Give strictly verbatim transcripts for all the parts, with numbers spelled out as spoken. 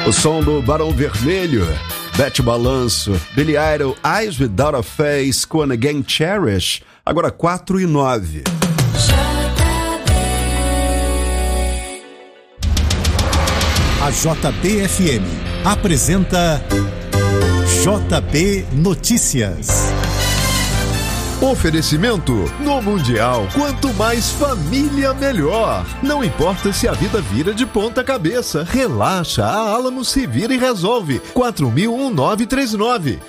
O som do Barão Vermelho, Bete Balanço, Billy Idol, Eyes Without a Face, com Again Cherish, agora quatro e nove. A J B F M apresenta J B Notícias. Oferecimento: no Mundial, quanto mais família, melhor. Não importa se a vida vira de ponta cabeça, relaxa, a Alamo se vira e resolve. quatro mil nove três nove.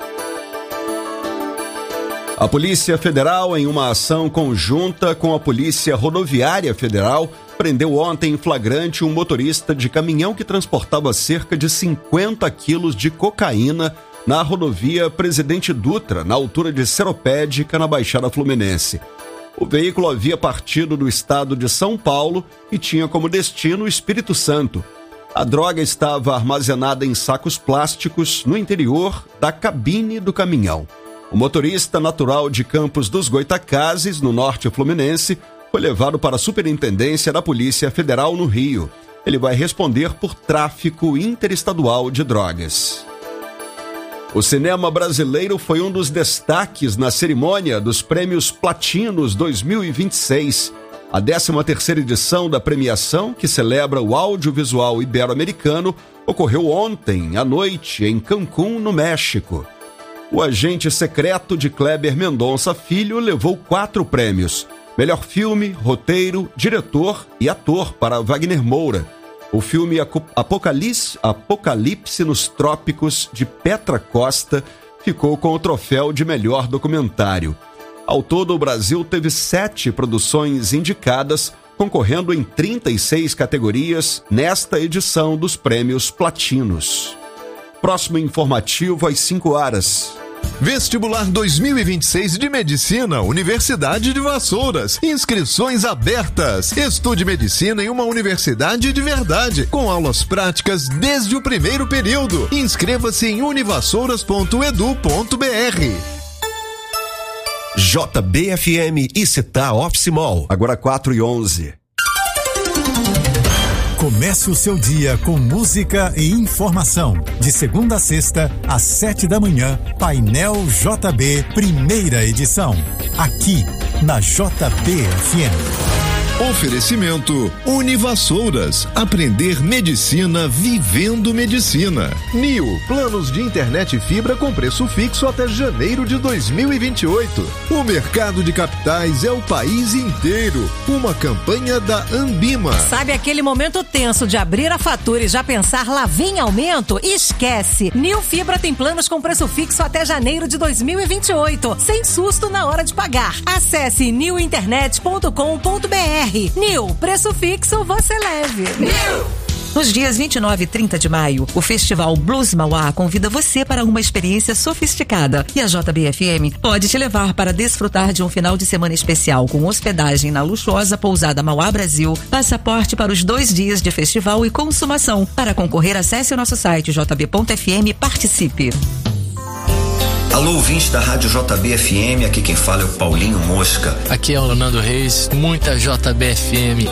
A Polícia Federal, em uma ação conjunta com a Polícia Rodoviária Federal, prendeu ontem em flagrante um motorista de caminhão que transportava cerca de cinquenta quilos de cocaína na rodovia Presidente Dutra, na altura de Seropédica, na Baixada Fluminense. O veículo havia partido do estado de São Paulo e tinha como destino o Espírito Santo. A droga estava armazenada em sacos plásticos no interior da cabine do caminhão. O motorista, natural de Campos dos Goitacazes, no norte fluminense, foi levado para a Superintendência da Polícia Federal no Rio. Ele vai responder por tráfico interestadual de drogas. O cinema brasileiro foi um dos destaques na cerimônia dos Prêmios Platinos dois mil e vinte e seis. A décima terceira edição da premiação, que celebra o audiovisual ibero-americano, ocorreu ontem à noite em Cancún, no México. O Agente Secreto de Kleber Mendonça Filho levou quatro prêmios: melhor filme, roteiro, diretor e ator para Wagner Moura. O filme Apocalipse, Apocalipse nos Trópicos, de Petra Costa, ficou com o troféu de melhor documentário. Ao todo, o Brasil teve sete produções indicadas, concorrendo em trinta e seis categorias nesta edição dos Prêmios Platinos. Próximo informativo às cinco horas. Vestibular dois mil e vinte e seis de Medicina, Universidade de Vassouras. Inscrições abertas. Estude medicina em uma universidade de verdade, com aulas práticas desde o primeiro período. Inscreva-se em univassouras ponto edu ponto br. J B F M e Città Office Mall. Agora quatro e onze. Comece o seu dia com música e informação. De segunda a sexta, às sete da manhã, Painel J B, primeira edição. Aqui, na J B F M. Oferecimento: Univassouras. Aprender medicina vivendo medicina. Nil, planos de internet e fibra com preço fixo até janeiro de dois mil e vinte e oito. O mercado de capitais é o país inteiro. Uma campanha da Ambima. Sabe aquele momento tenso de abrir a fatura e já pensar lá vem aumento? Esquece! Nil Fibra tem planos com preço fixo até janeiro de dois mil e vinte e oito. Sem susto na hora de pagar. Acesse nil internet ponto com ponto br. Nil, preço fixo, você leve. Nil! Nos dias vinte e nove e trinta de maio, o Festival Blues Mauá convida você para uma experiência sofisticada. E a J B F M pode te levar para desfrutar de um final de semana especial com hospedagem na luxuosa pousada Mauá Brasil, passaporte para os dois dias de festival e consumação. Para concorrer, acesse o nosso site j b ponto f m e participe. Alô, ouvinte da Rádio J B F M, aqui quem fala é o Paulinho Mosca. Aqui é o Leonardo Reis, muita J B F M.